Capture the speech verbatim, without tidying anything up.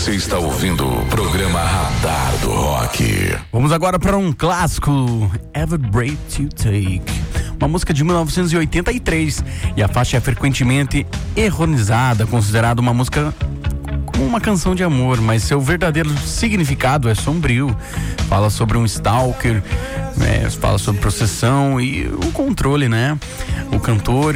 Você está ouvindo o programa Radar do Rock. Vamos agora para um clássico, Every Breath You Take, uma música de mil novecentos e oitenta e três, e a faixa é frequentemente erronizada, considerada uma música como uma canção de amor, mas seu verdadeiro significado é sombrio. Fala sobre um stalker, é, fala sobre possessão e o controle, né? O cantor